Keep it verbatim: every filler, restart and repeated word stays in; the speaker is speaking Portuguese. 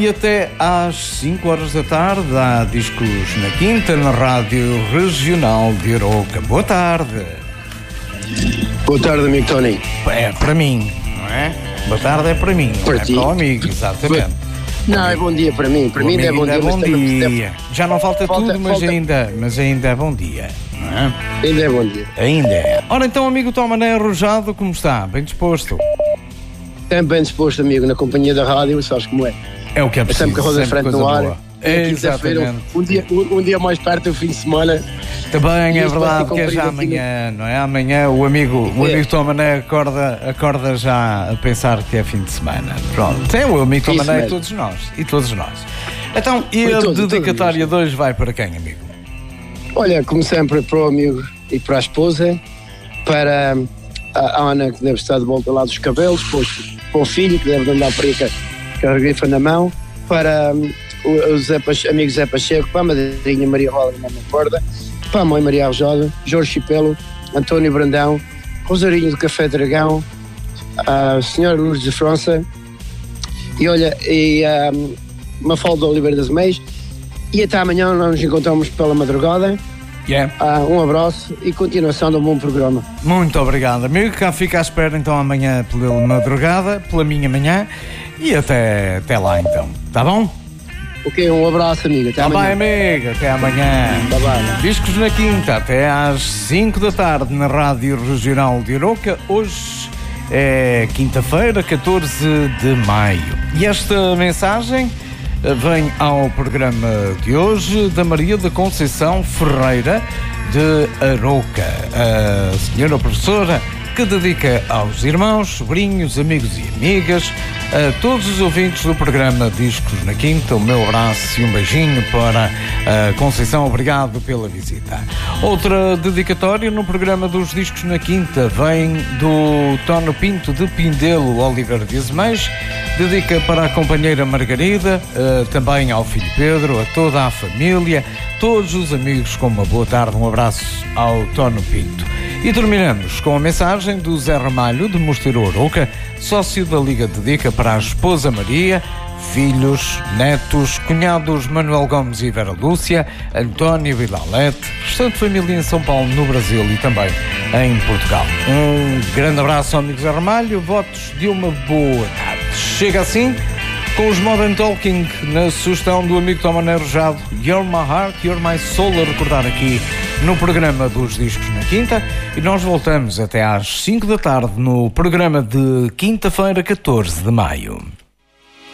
e até às cinco horas da tarde há discos na quinta, na Rádio Regional de Arouca. Boa tarde. Boa tarde, amigo Tony. É para mim, não é? Boa tarde é para mim, para é ti. Para o amigo, exatamente. Não, é bom dia para mim. Para mim ainda é bom dia. É bom mas dia. Já não falta, falta tudo, mas, falta... Ainda, mas ainda é bom dia. Não é? Ainda é bom dia. Ainda é. Ora então, amigo Tomané Arrojado, como está? Bem disposto? Sempre bem disposto, amigo, na companhia da rádio, sabes como é. É o que é preciso. Sempre que a roda frente no ar. Boa. É, exatamente. Um dia, um, um dia mais perto do fim de semana. Também é verdade que é já amanhã, no... não é? Amanhã o amigo, o é. amigo Tomané acorda, acorda já a pensar que é fim de semana. Pronto, é o amigo Tomané e todos nós. E todos nós. Então, e a todos, dedicatória de hoje vai para quem, amigo? Olha, como sempre, para o amigo e para a esposa, para a Ana, que deve estar de volta lá dos cabelos, para o filho, que deve andar por aí com a grifa na mão, para o Zé Pacheco, amigo Zé Pacheco, para a madrinha Maria Rola, não me acorda, para a mãe Maria Arrojado, Jorge Chipelo, António Brandão, Rosarinho do Café Dragão, a senhora Lourdes de França, e olha, e a Mafalda Oliveira das Meias, e até amanhã nós nos encontramos pela madrugada. Yeah. Uh, um abraço e continuação de um bom programa. Muito obrigado, amigo. Cá fica à espera então amanhã pela madrugada, pela minha manhã, e até, até lá então. Tá bom? Ok, um abraço, amigo. Até tá amanhã. Bem, amigo. Até amanhã. Bye, bye. Discos na quinta, até às cinco da tarde na Rádio Regional de Arouca. Hoje é quinta-feira, catorze de maio. E esta mensagem vem ao programa de hoje da Maria da Conceição Ferreira de Arouca, a senhora professora que dedica aos irmãos, sobrinhos, amigos e amigas, a todos os ouvintes do programa Discos na Quinta. O meu abraço e um beijinho para a Conceição, obrigado pela visita. Outra dedicatória no programa dos Discos na Quinta vem do Tono Pinto de Pindelo, Oliveira de Azeméis, dedica para a companheira Margarida, também ao filho Pedro, a toda a família, todos os amigos, com uma boa tarde, um abraço ao Tono Pinto. E terminamos com a mensagem do Zé Ramalho de Mosteiro Arouca, sócio da Liga Dedica, para a esposa Maria, filhos, netos, cunhados Manuel Gomes e Vera Lúcia, António Vilalete, restante família em São Paulo, no Brasil e também em Portugal. Um grande abraço ao amigo Zé Ramalho, votos de uma boa tarde. Chega assim com os Modern Talking na sugestão do amigo Tomané Arrojado, You're My Heart, You're My Soul, a recordar aqui no programa dos Discos na Quinta, e nós voltamos até às cinco da tarde no programa de quinta-feira, catorze de maio.